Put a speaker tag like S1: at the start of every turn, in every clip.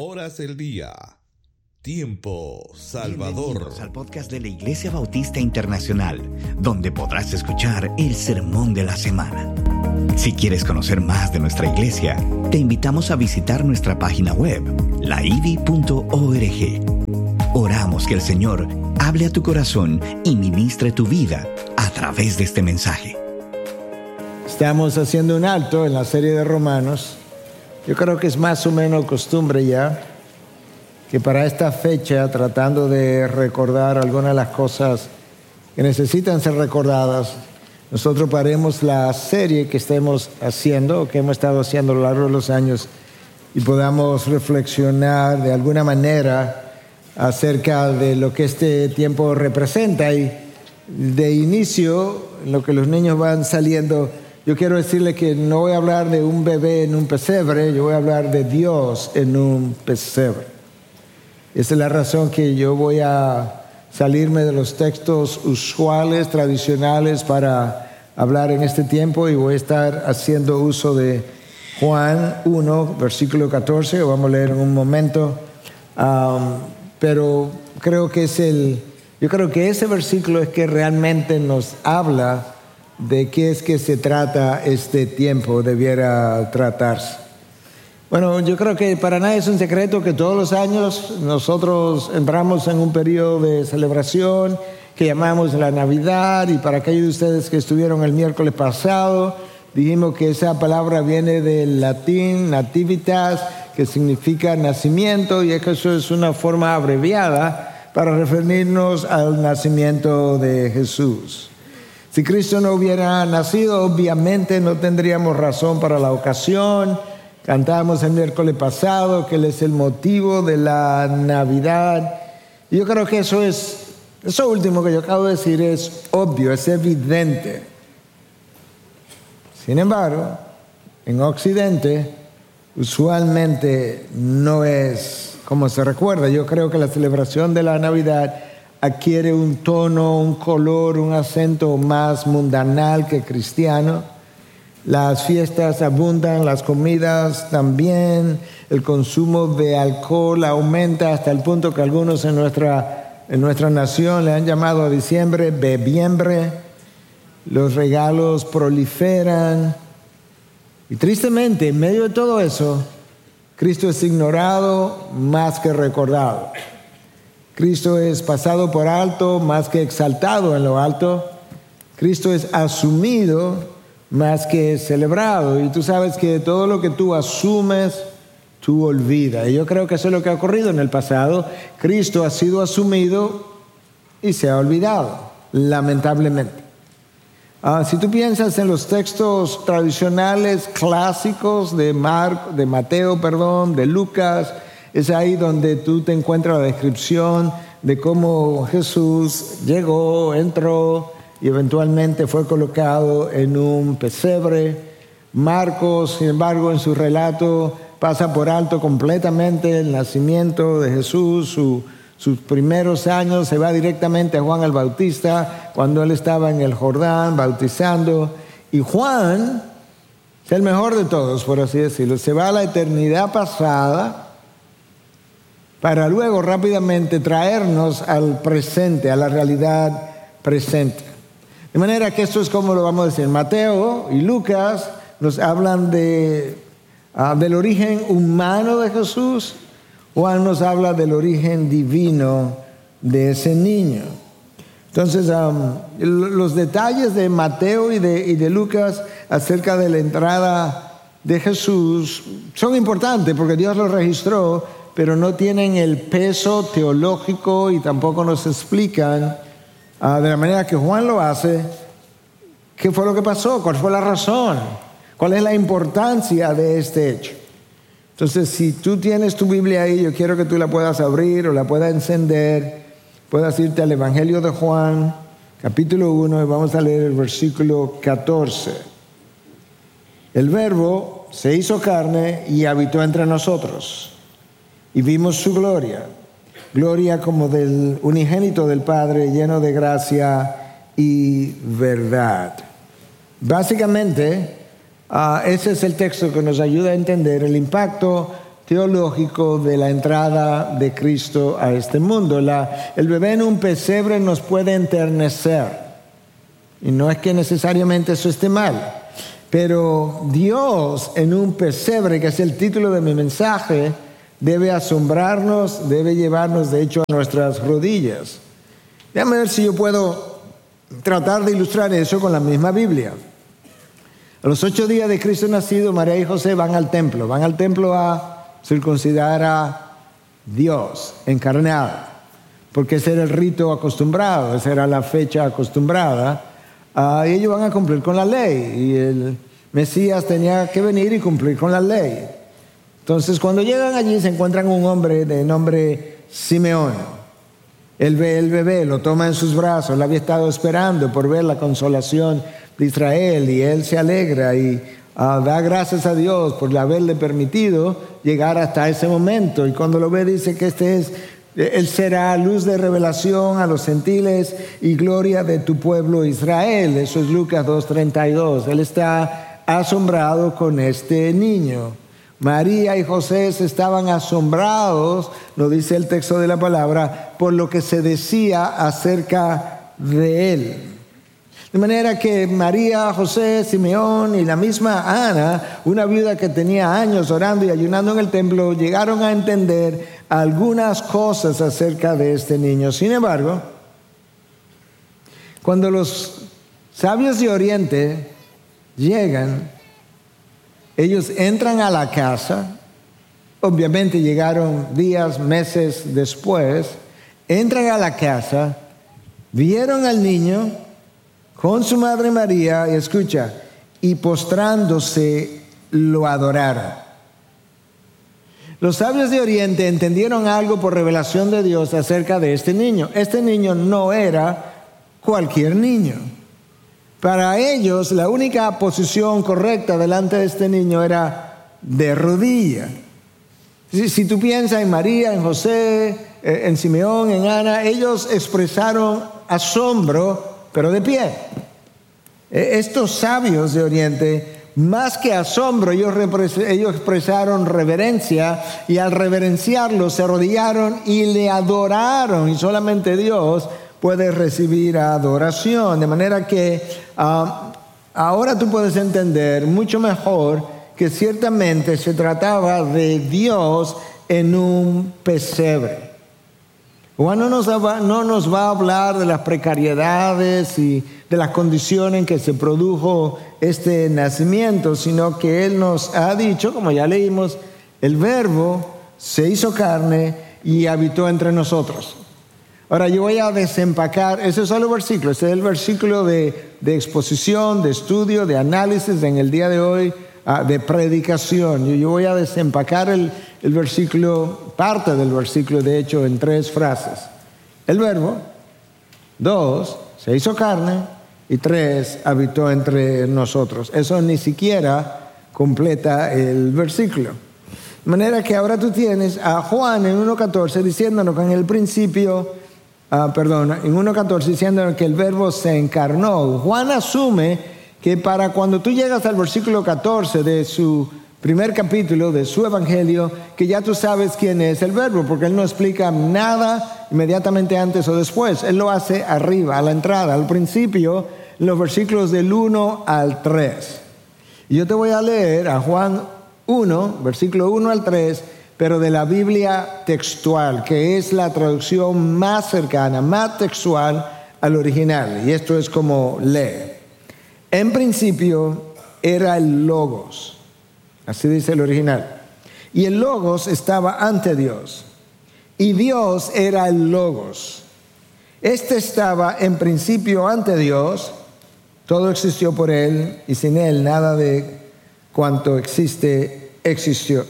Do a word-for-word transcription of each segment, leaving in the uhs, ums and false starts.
S1: horas del día. Tiempo Salvador.
S2: Bienvenidos al podcast de la Iglesia Bautista Internacional, donde podrás escuchar el sermón de la semana. Si quieres conocer más de nuestra iglesia, te invitamos a visitar nuestra página web, la i v i punto org. Oramos que el Señor hable a tu corazón y ministre tu vida a través de este mensaje.
S3: Estamos haciendo un alto en la serie de Romanos. Yo creo que es más o menos costumbre ya que para esta fecha, tratando de recordar algunas de las cosas que necesitan ser recordadas, nosotros paremos la serie que estemos haciendo, o que hemos estado haciendo a lo largo de los años, y podamos reflexionar de alguna manera acerca de lo que este tiempo representa. Y de inicio, en lo que los niños van saliendo, yo quiero decirles que no voy a hablar de un bebé en un pesebre, yo voy a hablar de Dios en un pesebre. Esa es la razón que yo voy a salirme de los textos usuales, tradicionales, para hablar en este tiempo, y voy a estar haciendo uso de Juan uno, versículo catorce, que vamos a leer en un momento. Um, pero creo que es el, yo creo que ese versículo es que realmente nos habla de qué es que se trata este tiempo, debiera tratarse. Bueno, yo creo que para nadie es un secreto que todos los años nosotros entramos en un periodo de celebración que llamamos la Navidad, y para aquellos de ustedes que estuvieron el miércoles pasado, dijimos que esa palabra viene del latín nativitas, que significa nacimiento, y eso es una forma abreviada para referirnos al nacimiento de Jesús. Si Cristo no hubiera nacido, obviamente no tendríamos razón para la ocasión. Cantamos el miércoles pasado que Él es el motivo de la Navidad. Y yo creo que eso es, eso último que yo acabo de decir es obvio, es evidente. Sin embargo, en Occidente, usualmente no es como se recuerda. Yo creo que la celebración de la Navidad adquiere un tono, un color, un acento más mundanal que cristiano. Las fiestas abundan, las comidas también, el consumo de alcohol aumenta hasta el punto que algunos en nuestra, en nuestra nación le han llamado a diciembre bebiembre. Los regalos proliferan. Y tristemente, en medio de todo eso, Cristo es ignorado más que recordado. Cristo es pasado por alto más que exaltado en lo alto. Cristo es asumido más que celebrado. Y tú sabes que todo lo que tú asumes, tú olvidas. Y yo creo que eso es lo que ha ocurrido en el pasado. Cristo ha sido asumido y se ha olvidado, lamentablemente. Ah, si tú piensas en los textos tradicionales clásicos de, Mar, de Mateo, perdón, de Lucas, es ahí donde tú te encuentras la descripción de cómo Jesús llegó, entró y eventualmente fue colocado en un pesebre. Marcos, sin embargo, en su relato pasa por alto completamente el nacimiento de Jesús, su, sus primeros años, se va directamente a Juan el Bautista, cuando él estaba en el Jordán bautizando. Y Juan es el mejor de todos, por así decirlo. Se va a la eternidad pasada para luego rápidamente traernos al presente, a la realidad presente. De manera que esto es como lo vamos a decir. Mateo y Lucas nos hablan de, uh, del origen humano de Jesús. Juan nos habla del origen divino de ese niño. Entonces, um, los detalles de Mateo y de, y de Lucas acerca de la entrada de Jesús son importantes porque Dios los registró, pero no tienen el peso teológico y tampoco nos explican Uh, de la manera que Juan lo hace, ¿qué fue lo que pasó? ¿Cuál fue la razón? ¿Cuál es la importancia de este hecho? Entonces, si tú tienes tu Biblia ahí, yo quiero que tú la puedas abrir o la puedas encender, puedas irte al Evangelio de Juan, capítulo uno, y vamos a leer el versículo catorce. El Verbo se hizo carne y habitó entre nosotros, y vimos su gloria. Gloria como del unigénito del Padre, lleno de gracia y verdad. Básicamente, uh, ese es el texto que nos ayuda a entender el impacto teológico de la entrada de Cristo a este mundo. La, el bebé en un pesebre nos puede enternecer, y no es que necesariamente eso esté mal, pero Dios en un pesebre, que es el título de mi mensaje, debe asombrarnos, debe llevarnos de hecho a nuestras rodillas. Déjame ver si yo puedo tratar de ilustrar eso con la misma Biblia. A los ocho días de Cristo nacido, María y José van al templo, van al templo a circuncidar a Dios encarnado, porque ese era el rito acostumbrado, esa era la fecha acostumbrada. Uh, y ellos van a cumplir con la ley, y el Mesías tenía que venir y cumplir con la ley. Entonces, cuando llegan allí, se encuentran un hombre de nombre Simeón. Él ve el bebé, lo toma en sus brazos, él había estado esperando por ver la consolación de Israel, y él se alegra y uh, da gracias a Dios por haberle permitido llegar hasta ese momento. Y cuando lo ve, dice que este es, él será luz de revelación a los gentiles y gloria de tu pueblo Israel. Eso es Lucas dos treinta y dos. Él está asombrado con este niño. María y José estaban asombrados, lo dice el texto de la palabra, por lo que se decía acerca de él. De manera que María, José, Simeón y la misma Ana, una viuda que tenía años orando y ayunando en el templo, llegaron a entender algunas cosas acerca de este niño. Sin embargo, cuando los sabios de Oriente llegan, ellos entran a la casa, obviamente llegaron días, meses después, entran a la casa, vieron al niño con su madre María, y escucha, y postrándose lo adoraron. Los sabios de Oriente entendieron algo por revelación de Dios acerca de este niño. Este niño no era cualquier niño. Para ellos, la única posición correcta delante de este niño era de rodilla. Si, si tú piensas en María, en José, en Simeón, en Ana, ellos expresaron asombro, pero de pie. Estos sabios de Oriente, más que asombro, ellos, ellos expresaron reverencia, y al reverenciarlo se arrodillaron y le adoraron, y solamente Dios puede recibir adoración. De manera que uh, ahora tú puedes entender mucho mejor que ciertamente se trataba de Dios en un pesebre. Juan no nos, va, no nos va a hablar de las precariedades y de las condiciones en que se produjo este nacimiento, sino que Él nos ha dicho, como ya leímos, el Verbo se hizo carne y habitó entre nosotros. Ahora yo voy a desempacar, ese es solo versículo, ese es el versículo de, de exposición, de estudio, de análisis en el día de hoy, uh, de predicación. Yo, yo voy a desempacar el, el versículo, parte del versículo de hecho, en tres frases. El Verbo, dos, se hizo carne, y tres, habitó entre nosotros. Eso ni siquiera completa el versículo. De manera que ahora tú tienes a Juan en uno catorce diciéndonos que en el principio... Uh, perdón, en uno catorce diciendo que el Verbo se encarnó. Juan asume que para cuando tú llegas al versículo catorce de su primer capítulo, de su evangelio, que ya tú sabes quién es el Verbo, porque él no explica nada inmediatamente antes o después. Él lo hace arriba, a la entrada, al principio, en los versículos del uno al tres. Y yo te voy a leer a Juan uno, versículo uno al tres, pero de la Biblia textual, que es la traducción más cercana, más textual al original. Y esto es como lee. En principio era el Logos, así dice el original. Y el Logos estaba ante Dios, y Dios era el Logos. Este estaba en principio ante Dios, todo existió por Él, y sin Él nada de cuanto existe existió.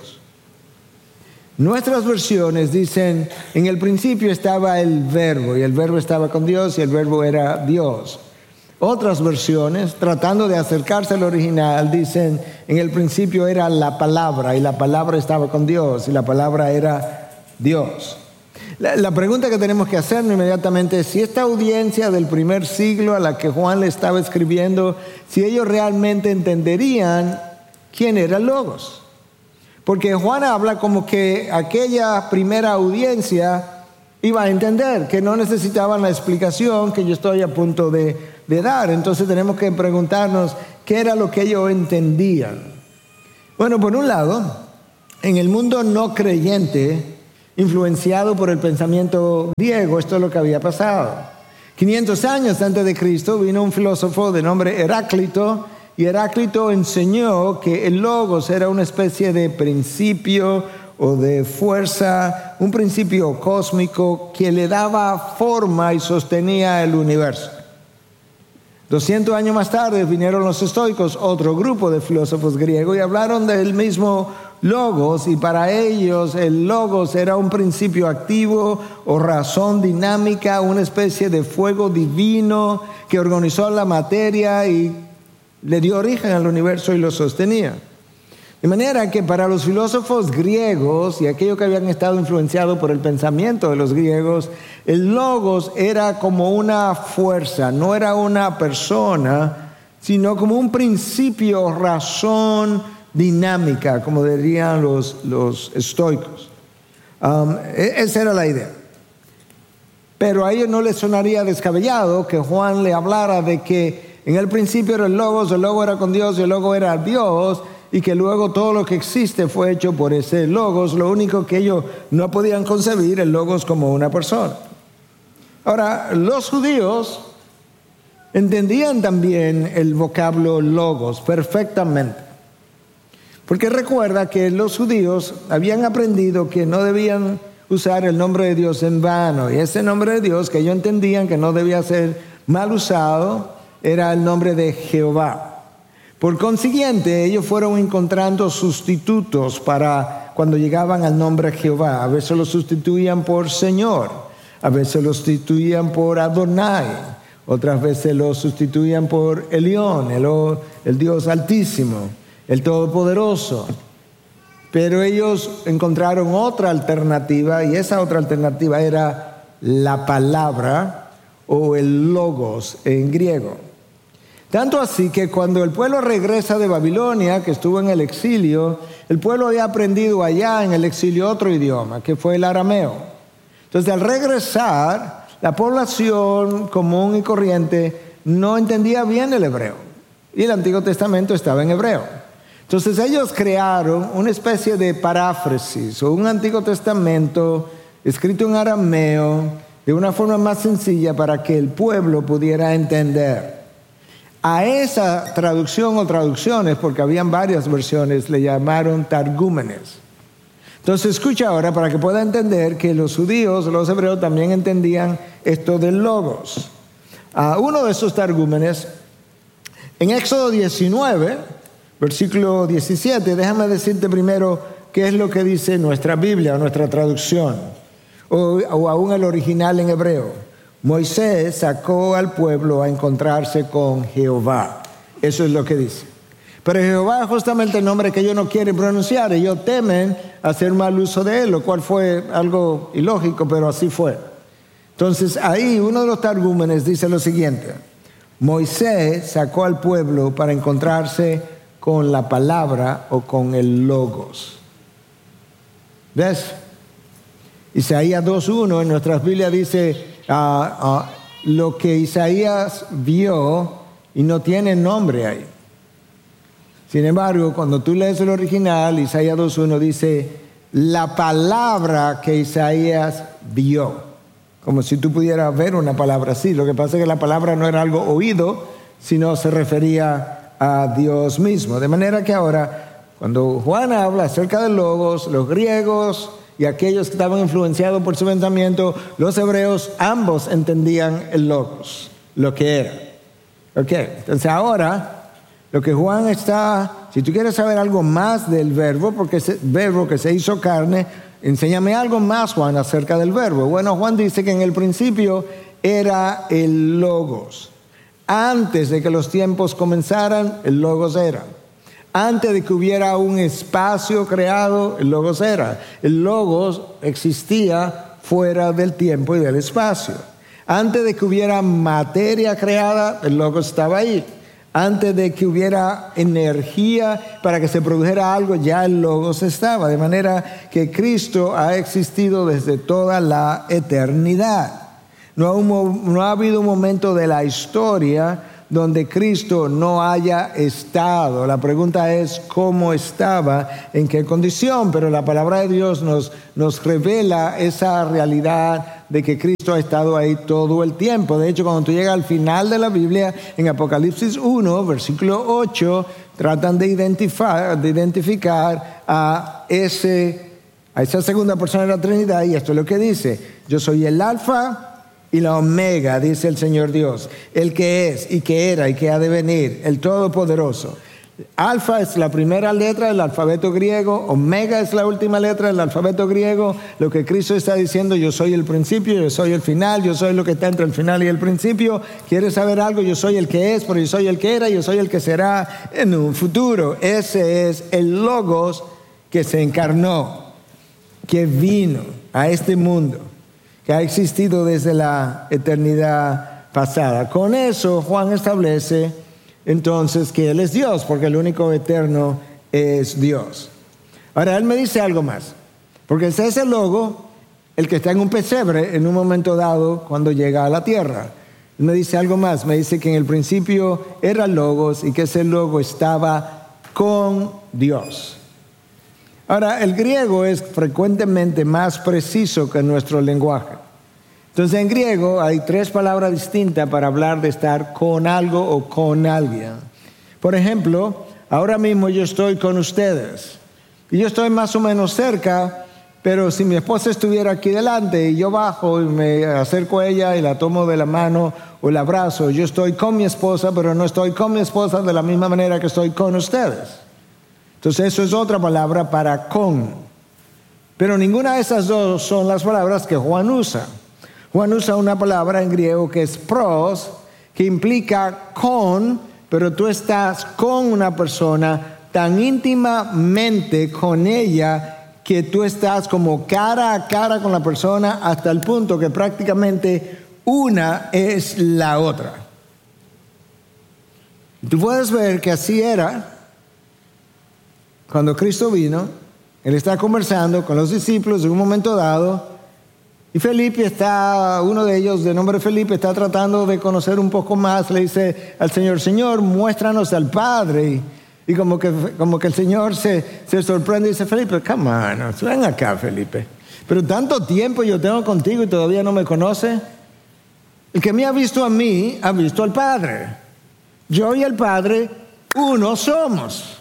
S3: Nuestras versiones dicen, en el principio estaba el Verbo, y el Verbo estaba con Dios, y el Verbo era Dios. Otras versiones, tratando de acercarse al original, dicen, en el principio era la palabra, y la palabra estaba con Dios, y la palabra era Dios. La, la pregunta que tenemos que hacernos inmediatamente es si esta audiencia del primer siglo a la que Juan le estaba escribiendo, si ellos realmente entenderían quién era el Logos. Porque Juan habla como que aquella primera audiencia iba a entender, que no necesitaban la explicación que yo estoy a punto de, de dar. Entonces tenemos que preguntarnos qué era lo que ellos entendían. Bueno, por un lado, en el mundo no creyente, influenciado por el pensamiento griego, esto es lo que había pasado. quinientos años antes de Cristo vino un filósofo de nombre Heráclito, y Heráclito enseñó que el logos era una especie de principio o de fuerza, un principio cósmico que le daba forma y sostenía el universo. doscientos años más tarde vinieron los estoicos, otro grupo de filósofos griegos, y hablaron del mismo logos, y para ellos el logos era un principio activo o razón dinámica, una especie de fuego divino que organizó la materia y le dio origen al universo y lo sostenía. De manera que para los filósofos griegos y aquellos que habían estado influenciados por el pensamiento de los griegos, el logos era como una fuerza, no era una persona, sino como un principio, razón dinámica, como dirían los, los estoicos. Um, esa era la idea. Pero a ellos no les sonaría descabellado que Juan le hablara de que en el principio era el logos, el logos era con Dios y el logos era Dios, y que luego todo lo que existe fue hecho por ese logos. Lo único que ellos no podían concebir el logos como una persona. Ahora, los judíos entendían también el vocablo logos perfectamente. Porque recuerda que los judíos habían aprendido que no debían usar el nombre de Dios en vano. Y ese nombre de Dios que ellos entendían que no debía ser mal usado era el nombre de Jehová. Por consiguiente, ellos fueron encontrando sustitutos para cuando llegaban al nombre Jehová. A veces lo sustituían por Señor, a veces lo sustituían por Adonai, otras veces lo sustituían por Elión, el, el Dios Altísimo, el Todopoderoso. Pero ellos encontraron otra alternativa, y esa otra alternativa era la palabra o el logos en griego. Tanto así que cuando el pueblo regresa de Babilonia, que estuvo en el exilio, el pueblo había aprendido allá en el exilio otro idioma, que fue el arameo. Entonces, al regresar, la población común y corriente no entendía bien el hebreo, y el Antiguo Testamento estaba en hebreo. Entonces, ellos crearon una especie de paráfrasis o un Antiguo Testamento escrito en arameo de una forma más sencilla para que el pueblo pudiera entender. A esa traducción o traducciones, porque habían varias versiones, le llamaron targúmenes. Entonces escucha ahora para que pueda entender que los judíos, los hebreos también entendían esto del logos. Uh, uno de esos targúmenes, en Éxodo diecinueve, versículo diecisiete, déjame decirte primero qué es lo que dice nuestra Biblia o nuestra traducción, o, o aún el original en hebreo. Moisés sacó al pueblo a encontrarse con Jehová. Eso es lo que dice. Pero Jehová es justamente el nombre que ellos no quieren pronunciar. Ellos temen hacer mal uso de él, lo cual fue algo ilógico, pero así fue. Entonces ahí uno de los targúmenes dice lo siguiente: Moisés sacó al pueblo para encontrarse con la palabra o con el logos. ¿Ves? Isaías dos uno en nuestras Biblias dice uh, uh, lo que Isaías vio, y no tiene nombre ahí. Sin embargo, cuando tú lees el original, Isaías dos uno dice la palabra que Isaías vio, como si tú pudieras ver una palabra así. Lo que pasa es que la palabra no era algo oído, sino se refería a Dios mismo. De manera que ahora, cuando Juan habla acerca del logos, los griegos y aquellos que estaban influenciados por su pensamiento, los hebreos, ambos entendían el logos, lo que era. Ok, entonces ahora lo que Juan está, si tú quieres saber algo más del verbo, porque ese verbo que se hizo carne, enséñame algo más, Juan, acerca del verbo. Bueno, Juan dice que en el principio era el logos. Antes de que los tiempos comenzaran, el logos era. Antes de que hubiera un espacio creado, el logos era. El logos existía fuera del tiempo y del espacio. Antes de que hubiera materia creada, el logos estaba ahí. Antes de que hubiera energía para que se produjera algo, ya el Logos estaba. De manera que Cristo ha existido desde toda la eternidad. No ha, un, no ha habido un momento de la historia donde Cristo no haya estado. La pregunta es cómo estaba, en qué condición, pero la palabra de Dios nos, nos revela esa realidad de que Cristo ha estado ahí todo el tiempo. De hecho, cuando tú llegas al final de la Biblia, en Apocalipsis uno, versículo ocho, tratan de identificar, de identificar a, ese, a esa segunda persona de la Trinidad, y esto es lo que dice: yo soy el Alfa y la Omega, dice el Señor Dios, el que es y que era y que ha de venir, el Todopoderoso. Alfa es la primera letra del alfabeto griego, Omega es la última letra del alfabeto griego. Lo que Cristo está diciendo: yo soy el principio, yo soy el final, yo soy lo que está entre el final y el principio. ¿Quieres saber algo? Yo soy el que es, pero yo soy el que era, yo soy el que será en un futuro. Ese es el Logos que se encarnó, que vino a este mundo, que ha existido desde la eternidad pasada. Con eso Juan establece entonces que Él es Dios, porque el único eterno es Dios. Ahora Él me dice algo más, porque ese es el logo, el que está en un pesebre en un momento dado cuando llega a la tierra. Él me dice algo más, me dice que en el principio era Logos y que ese logo estaba con Dios. Ahora, el griego es frecuentemente más preciso que nuestro lenguaje. Entonces, en griego hay tres palabras distintas para hablar de estar con algo o con alguien. Por ejemplo, ahora mismo yo estoy con ustedes y yo estoy más o menos cerca, pero si mi esposa estuviera aquí delante y yo bajo y me acerco a ella y la tomo de la mano o la abrazo, yo estoy con mi esposa, pero no estoy con mi esposa de la misma manera que estoy con ustedes. Entonces eso es otra palabra para con. Pero ninguna de esas dos son las palabras que Juan usa. Juan usa una palabra en griego que es pros, que implica con, pero tú estás con una persona tan íntimamente con ella que tú estás como cara a cara con la persona hasta el punto que prácticamente una es la otra. Tú puedes ver que así era cuando Cristo vino. Él está conversando con los discípulos en un momento dado y Felipe está, uno de ellos de nombre Felipe, está tratando de conocer un poco más. Le dice al Señor: Señor, muéstranos al Padre. Y, y como, que, como que el Señor se, se sorprende y dice: Felipe, come on, ven acá, Felipe. Pero tanto tiempo yo tengo contigo y todavía no me conoce. El que me ha visto a mí, ha visto al Padre. Yo y el Padre, uno somos.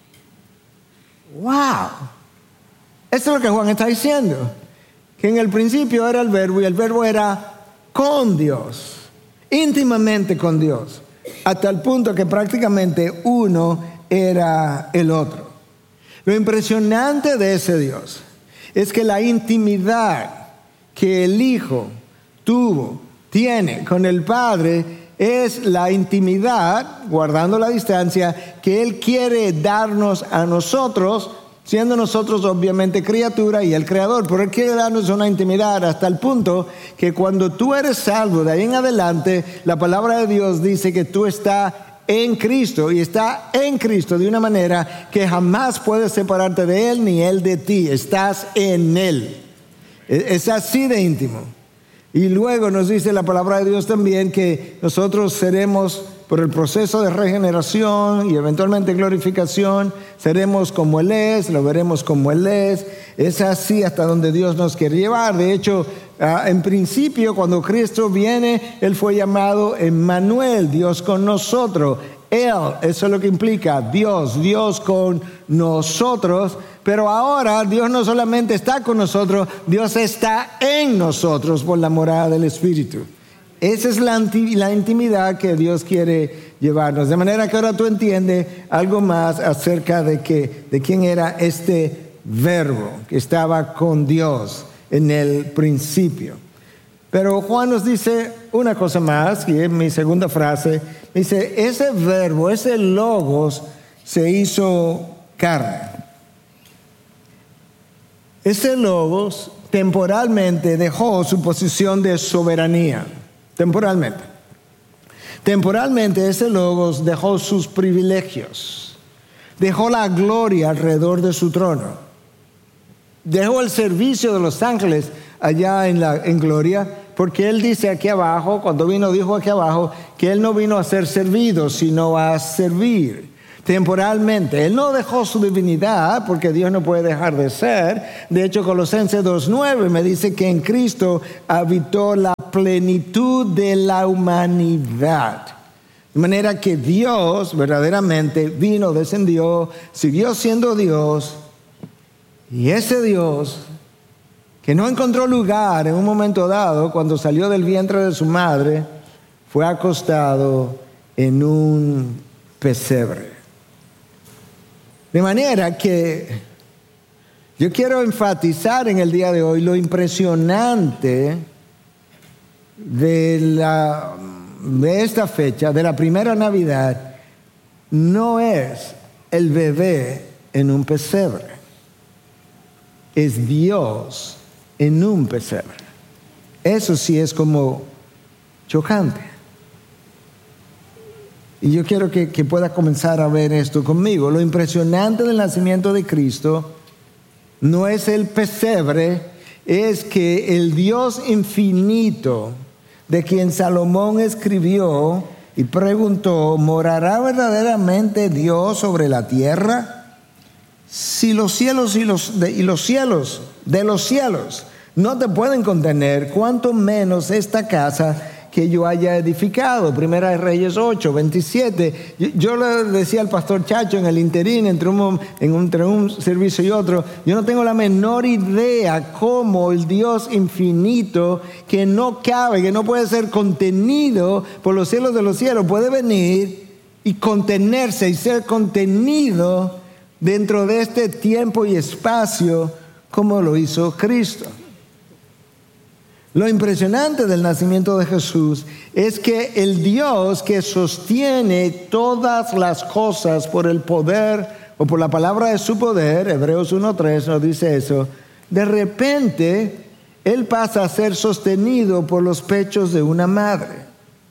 S3: ¡Wow! Esto es lo que Juan está diciendo. Que en el principio era el verbo y el verbo era con Dios. Íntimamente con Dios. Hasta el punto que prácticamente uno era el otro. Lo impresionante de ese Dios es que la intimidad que el Hijo tuvo, tiene con el Padre, es la intimidad, guardando la distancia, que Él quiere darnos a nosotros, siendo nosotros obviamente criatura y el Creador. Pero Él quiere darnos una intimidad hasta el punto que cuando tú eres salvo, de ahí en adelante, la palabra de Dios dice que tú estás en Cristo, y está en Cristo de una manera que jamás puedes separarte de Él ni Él de ti. Estás en Él. Es así de íntimo. Y luego nos dice la palabra de Dios también que nosotros seremos, por el proceso de regeneración y eventualmente glorificación, seremos como Él es, lo veremos como Él es. Es así hasta donde Dios nos quiere llevar. De hecho, en principio, cuando Cristo viene, Él fue llamado Emmanuel, Dios con nosotros. Él, eso es lo que implica Dios, Dios con nosotros. Pero ahora Dios no solamente está con nosotros, Dios está en nosotros por la morada del Espíritu. Esa es la, la intimidad que Dios quiere llevarnos. De manera que ahora tú entiendes algo más acerca de, que, de quién era este verbo que estaba con Dios en el principio. Pero Juan nos dice una cosa más, y es mi segunda frase. Dice: ese verbo, ese logos, se hizo carne. Ese logos temporalmente dejó su posición de soberanía. Temporalmente. Temporalmente ese Logos dejó sus privilegios, dejó la gloria alrededor de su trono, dejó el servicio de los ángeles allá en, la, en gloria, porque él dice aquí abajo, cuando vino dijo aquí abajo, que él no vino a ser servido, sino a servir. Temporalmente, él no dejó su divinidad, porque Dios no puede dejar de ser. De hecho, Colosenses dos nueve me dice que en Cristo habitó la plenitud de la humanidad. De manera que Dios verdaderamente vino, descendió, siguió siendo Dios. Y ese Dios, que no encontró lugar en un momento dado, cuando salió del vientre de su madre, fue acostado en un pesebre. De manera que yo quiero enfatizar en el día de hoy lo impresionante de, la, de esta fecha, de la primera Navidad, no es el bebé en un pesebre, es Dios en un pesebre. Eso sí es como chocante. Y yo quiero que, que pueda comenzar a ver esto conmigo. Lo impresionante del nacimiento de Cristo no es el pesebre, es que el Dios infinito, de quien Salomón escribió y preguntó, ¿morará verdaderamente Dios sobre la tierra? Si los cielos y los, de, y los cielos de los cielos no te pueden contener, cuánto menos esta casa que yo haya edificado. Primera de Reyes ocho, veintisiete. Yo, yo le decía al pastor Chacho en el interín, entre un, en un, entre un servicio y otro, yo no tengo la menor idea cómo el Dios infinito, que no cabe, que no puede ser contenido por los cielos de los cielos, puede venir y contenerse y ser contenido dentro de este tiempo y espacio como lo hizo Cristo. Lo impresionante del nacimiento de Jesús es que el Dios que sostiene todas las cosas por el poder o por la palabra de su poder, Hebreos uno tres nos dice eso, de repente Él pasa a ser sostenido por los pechos de una madre.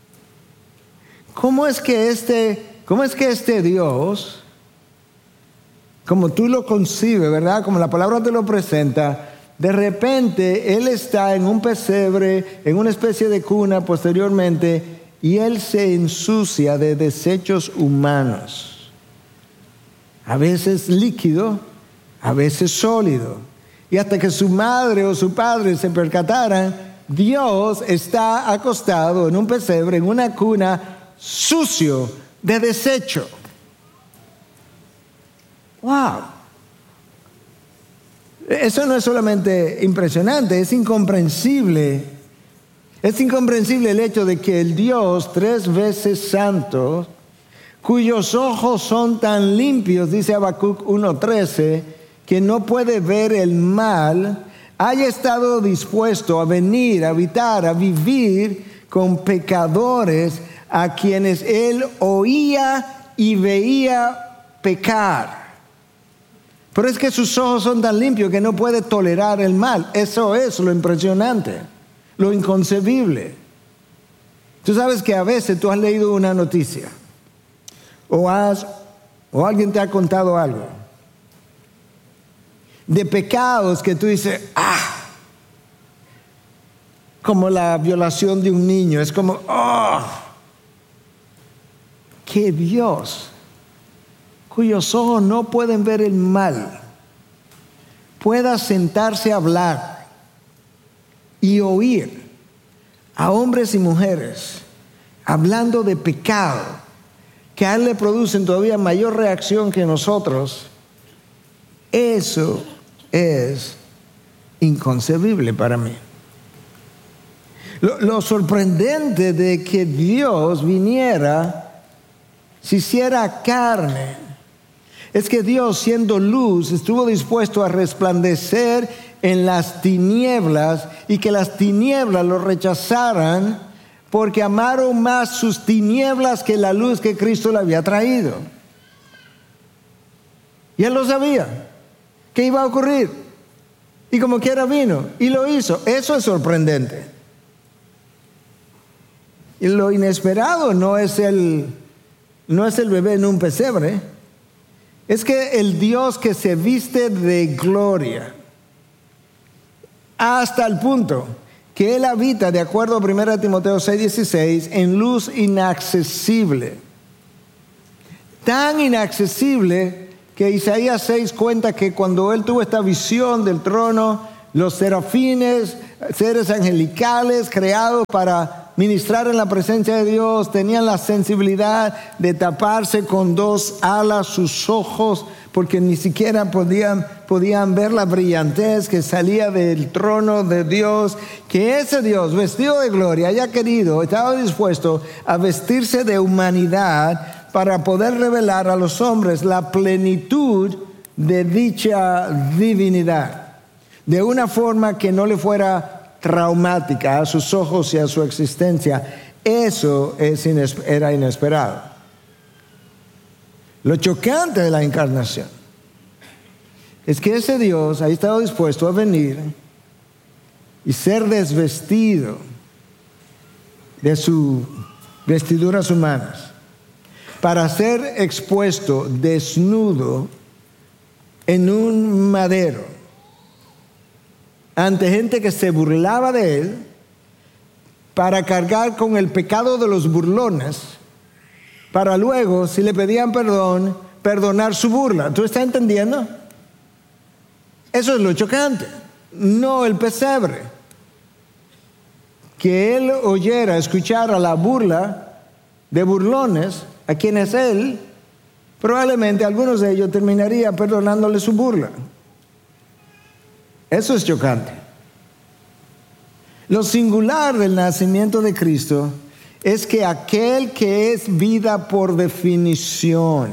S3: ¿Cómo es que este, cómo es que este Dios, como tú lo concibes, ¿verdad? Como la palabra te lo presenta, de repente Él está en un pesebre, en una especie de cuna posteriormente, y Él se ensucia de desechos humanos, a veces líquido, a veces sólido, y hasta que su madre o su padre se percataran, Dios está acostado en un pesebre, en una cuna sucio de desecho. ¡Wow! Eso no es solamente impresionante, es incomprensible. Es incomprensible el hecho de que el Dios tres veces santo, cuyos ojos son tan limpios, dice Habacuc uno trece, que no puede ver el mal, haya estado dispuesto a venir, a habitar, a vivir con pecadores a quienes Él oía y veía pecar. Pero es que sus ojos son tan limpios que no puede tolerar el mal. Eso es lo impresionante, lo inconcebible. Tú sabes que a veces tú has leído una noticia o, has, o alguien te ha contado algo de pecados que tú dices, ah, como la violación de un niño. Es como, oh, que Dios, cuyos ojos no pueden ver el mal, pueda sentarse a hablar y oír a hombres y mujeres hablando de pecado, que a Él le producen todavía mayor reacción que nosotros. Eso es inconcebible para mí. Lo, lo sorprendente de que Dios viniera, se hiciera carne, es que Dios, siendo luz, estuvo dispuesto a resplandecer en las tinieblas y que las tinieblas lo rechazaran porque amaron más sus tinieblas que la luz que Cristo le había traído. Y Él lo sabía, que iba a ocurrir. Y como quiera vino y lo hizo. Eso es sorprendente. Y lo inesperado no es el, no es el bebé en un pesebre, es que el Dios que se viste de gloria hasta el punto que Él habita, de acuerdo a primera Timoteo seis dieciséis, en luz inaccesible. Tan inaccesible que Isaías seis cuenta que cuando Él tuvo esta visión del trono, los serafines, seres angelicales creados para ministrar en la presencia de Dios, tenían la sensibilidad de taparse con dos alas sus ojos, porque ni siquiera podían, podían ver la brillantez que salía del trono de Dios. Que ese Dios, vestido de gloria, haya querido, estaba dispuesto a vestirse de humanidad para poder revelar a los hombres la plenitud de dicha divinidad, de una forma que no le fuera traumática a sus ojos y a su existencia. Eso es inesper- era inesperado. Lo chocante de la encarnación es que ese Dios ha estado dispuesto a venir y ser desvestido de sus vestiduras humanas para ser expuesto desnudo en un madero ante gente que se burlaba de Él, para cargar con el pecado de los burlones, para luego, si le pedían perdón, perdonar su burla. ¿Tú estás entendiendo? Eso es lo chocante, no el pesebre. Que Él oyera, escuchara la burla de burlones a quienes Él, probablemente algunos de ellos terminarían perdonándole su burla. Eso es chocante. Lo singular del nacimiento de Cristo es que aquel que es vida por definición,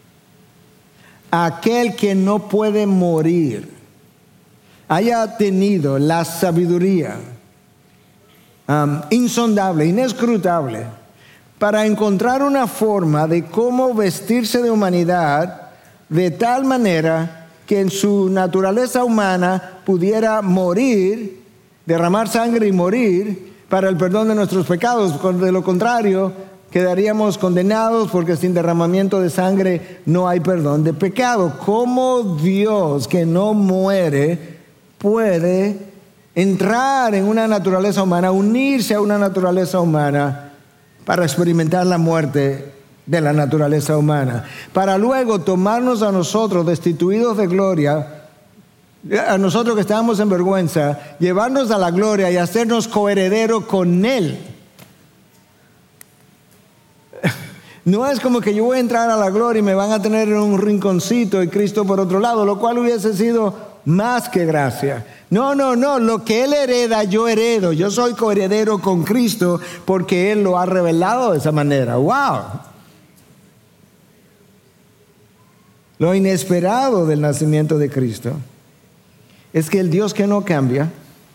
S3: aquel que no puede morir, haya tenido la sabiduría um, insondable, inescrutable, para encontrar una forma de cómo vestirse de humanidad de tal manera que en su naturaleza humana pudiera morir, derramar sangre y morir para el perdón de nuestros pecados. De lo contrario, quedaríamos condenados, porque sin derramamiento de sangre no hay perdón de pecado. ¿Cómo Dios, que no muere, puede entrar en una naturaleza humana, unirse a una naturaleza humana para experimentar la muerte de la naturaleza humana, para luego tomarnos a nosotros destituidos de gloria, a nosotros que estábamos en vergüenza, llevarnos a la gloria y hacernos coheredero con Él? No es como que yo voy a entrar a la gloria y me van a tener en un rinconcito y Cristo por otro lado, lo cual hubiese sido más que gracia. No, no, no, lo que Él hereda, yo heredo. Yo soy coheredero con Cristo porque Él lo ha revelado de esa manera. ¡Wow! Lo inesperado del nacimiento de Cristo es que el Dios que no cambia,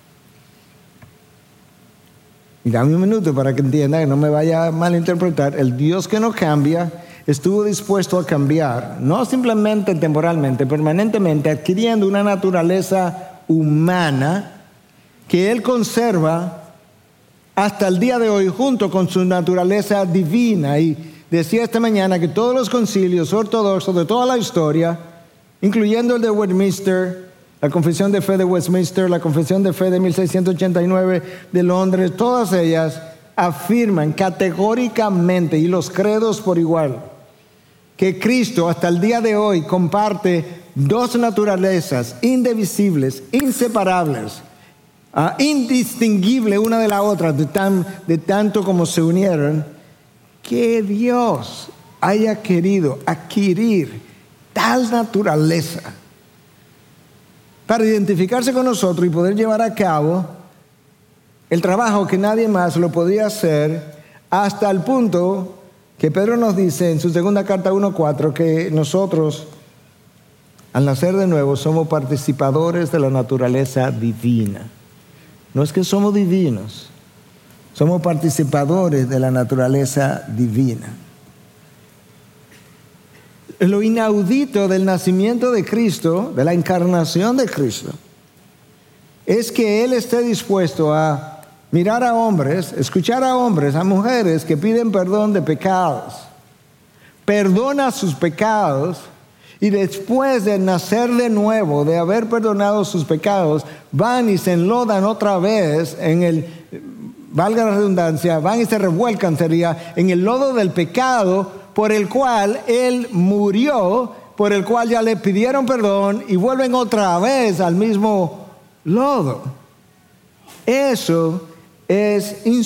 S3: y dame un minuto para que entienda, que no me vaya a malinterpretar, el Dios que no cambia estuvo dispuesto a cambiar, no simplemente temporalmente, permanentemente, adquiriendo una naturaleza humana que Él conserva hasta el día de hoy junto con su naturaleza divina. Y decía esta mañana que todos los concilios ortodoxos de toda la historia, incluyendo el de Westminster, la Confesión de Fe de Westminster, la Confesión de Fe de mil seiscientos ochenta y nueve de Londres, todas ellas afirman categóricamente, y los credos por igual, que Cristo hasta el día de hoy comparte dos naturalezas indivisibles, inseparables, uh, indistinguibles una de la otra, de, tan, de tanto como se unieron. Que Dios haya querido adquirir tal naturaleza para identificarse con nosotros y poder llevar a cabo el trabajo que nadie más lo podía hacer, hasta el punto que Pedro nos dice en su segunda carta uno cuatro que nosotros, al nacer de nuevo, somos participadores de la naturaleza divina. No es que somos divinos, somos participadores de la naturaleza divina. Lo inaudito del nacimiento de Cristo, de la encarnación de Cristo, es que Él esté dispuesto a mirar a hombres, escuchar a hombres, a mujeres que piden perdón de pecados. Perdona sus pecados y después de nacer de nuevo, de haber perdonado sus pecados, van y se enlodan otra vez en el, valga la redundancia, van y se revuelcan, sería, en el lodo del pecado por el cual él murió, por el cual ya le pidieron perdón y vuelven otra vez al mismo lodo. Eso es